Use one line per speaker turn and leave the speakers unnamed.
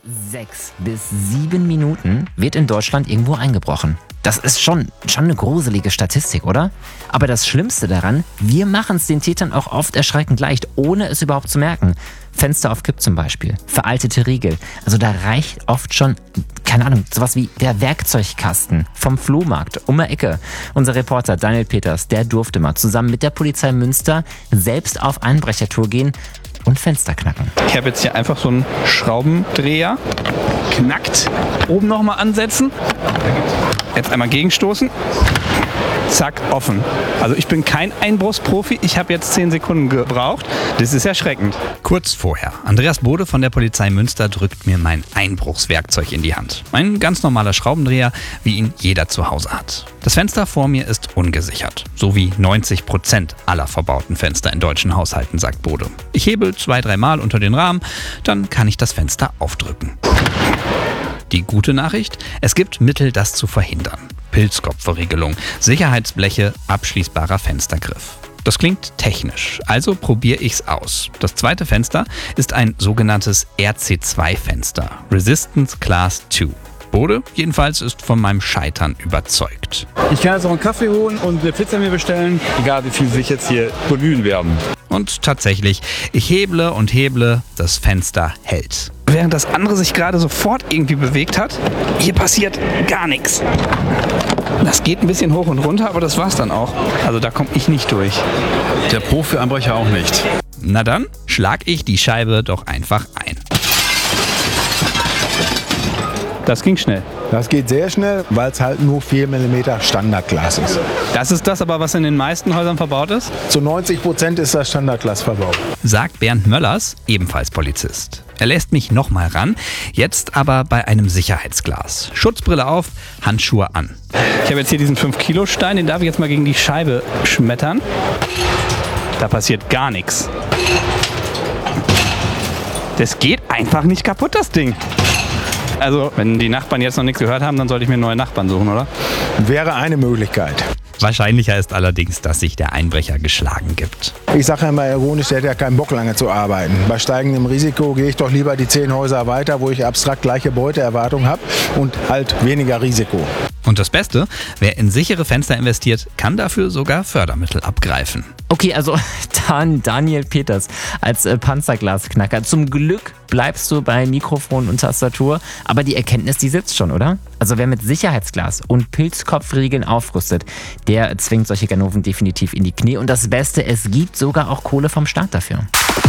6 bis 7 Minuten wird in Deutschland irgendwo eingebrochen. Das ist schon eine gruselige Statistik, oder? Aber das Schlimmste daran, wir machen es den Tätern auch oft erschreckend leicht, ohne es überhaupt zu merken. Fenster auf Kipp zum Beispiel, veraltete Riegel. Also da reicht oft schon, keine Ahnung, sowas wie der Werkzeugkasten vom Flohmarkt um die Ecke. Unser Reporter Daniel Peters, der durfte mal zusammen mit der Polizei Münster selbst auf Einbrechertour gehen und Fenster knacken.
Ich habe jetzt hier einfach so einen Schraubendreher, knackt, oben nochmal ansetzen, jetzt einmal gegenstoßen, zack, offen. Also ich bin kein Einbruchsprofi, ich habe jetzt 10 Sekunden gebraucht, das ist erschreckend.
Kurz vorher, Andreas Bode von der Polizei Münster drückt mir mein Einbruchswerkzeug in die Hand. Ein ganz normaler Schraubendreher, wie ihn jeder zu Hause hat. Das Fenster vor mir ist ungesichert, so wie 90% aller verbauten Fenster in deutschen Haushalten, sagt Bode. Ich hebel 2-3 Mal unter den Rahmen, dann kann ich das Fenster aufdrücken. Die gute Nachricht? Es gibt Mittel, das zu verhindern. Pilzkopfverriegelung, Sicherheitsbleche, abschließbarer Fenstergriff. Das klingt technisch, also probiere ich's aus. Das zweite Fenster ist ein sogenanntes RC2-Fenster, Resistance Class 2. Bode jedenfalls ist von meinem Scheitern überzeugt.
Ich kann jetzt auch einen Kaffee holen und eine Pizza mir bestellen, egal wie viel sich jetzt hier bemühen werden.
Und tatsächlich, ich heble und heble, das Fenster hält.
Während das andere sich gerade sofort irgendwie bewegt hat, hier passiert gar nichts. Das geht ein bisschen hoch und runter, aber das war's dann auch. Also da komme ich nicht durch.
Der Profi-Einbrecher auch nicht.
Na dann schlag ich die Scheibe doch einfach ein.
Das ging schnell.
Das geht sehr schnell, weil es halt nur 4 mm Standardglas ist.
Das ist das aber, was in den meisten Häusern verbaut ist?
Zu 90% ist das Standardglas verbaut.
Sagt Bernd Möllers, ebenfalls Polizist. Er lässt mich nochmal ran, jetzt aber bei einem Sicherheitsglas. Schutzbrille auf, Handschuhe an.
Ich habe jetzt hier diesen 5-Kilo-Stein, den darf ich jetzt mal gegen die Scheibe schmettern. Da passiert gar nichts. Das geht einfach nicht kaputt, das Ding. Also, wenn die Nachbarn jetzt noch nichts gehört haben, dann sollte ich mir neue Nachbarn suchen, oder?
Wäre eine Möglichkeit.
Wahrscheinlicher ist allerdings, dass sich der Einbrecher geschlagen gibt.
Ich sage ja immer ironisch, der hat ja keinen Bock lange zu arbeiten. Bei steigendem Risiko gehe ich doch lieber die 10 Häuser weiter, wo ich abstrakt gleiche Beuteerwartung habe und halt weniger Risiko.
Und das Beste, wer in sichere Fenster investiert, kann dafür sogar Fördermittel abgreifen.
Okay, also Daniel Peters als Panzerglasknacker. Zum Glück bleibst du bei Mikrofon und Tastatur, aber die Erkenntnis, die sitzt schon, oder? Also wer mit Sicherheitsglas und Pilzkopfriegeln aufrüstet, der zwingt solche Ganoven definitiv in die Knie. Und das Beste, es gibt sogar auch Kohle vom Staat dafür.